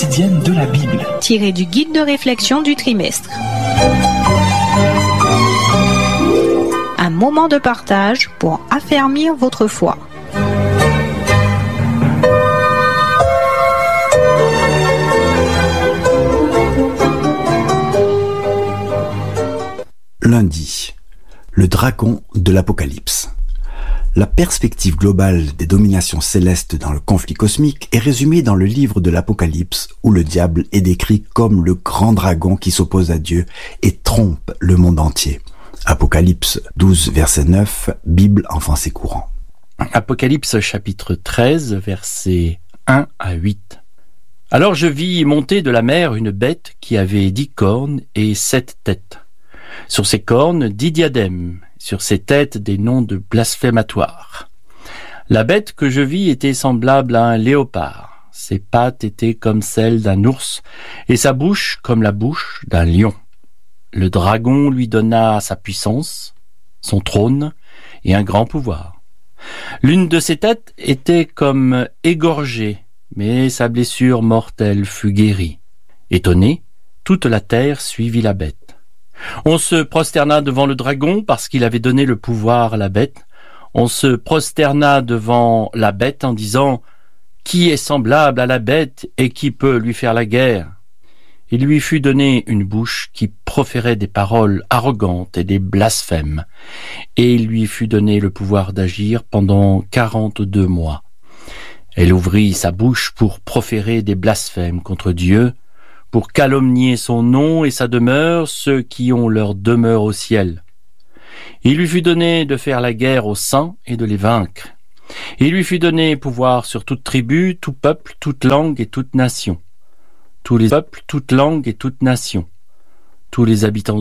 Quotidienne de la Bible. Tiré du guide de réflexion du trimestre. Un moment de partage pour affermir votre foi. Lundi, le dragon de l'Apocalypse. La perspective globale des dominations célestes dans le conflit cosmique est résumée dans le livre de l'Apocalypse où le diable est décrit comme le grand dragon qui s'oppose à Dieu et trompe le monde entier. Apocalypse 12, verset 9, Bible en français courant. Apocalypse chapitre 13, versets 1 à 8. Alors je vis monter de la mer une bête qui avait 10 cornes et 7 têtes. Sur ses cornes 10 diadèmes, sur ses têtes des noms de blasphématoires. La bête que je vis était semblable à un léopard. Ses pattes étaient comme celles d'un ours et sa bouche comme la bouche d'un lion. Le dragon lui donna sa puissance, son trône et un grand pouvoir. L'une de ses têtes était comme égorgée, mais sa blessure mortelle fut guérie. Étonnée, toute la terre suivit la bête. On se prosterna devant le dragon parce qu'il avait donné le pouvoir à la bête. On se prosterna devant la bête en disant « Qui est semblable à la bête et qui peut lui faire la guerre ?» Il lui fut donné une bouche qui proférait des paroles arrogantes et des blasphèmes, et il lui fut donné le pouvoir d'agir pendant 42 mois. Elle ouvrit sa bouche pour proférer des blasphèmes contre Dieu, pour calomnier son nom et sa demeure, ceux qui ont leur demeure au ciel. Il lui fut donné de faire la guerre aux saints et de les vaincre. Il lui fut donné pouvoir sur toute tribu, tout peuple, toute langue et toute nation. Tous les peuples, toute langue et toute nation. Tous les habitants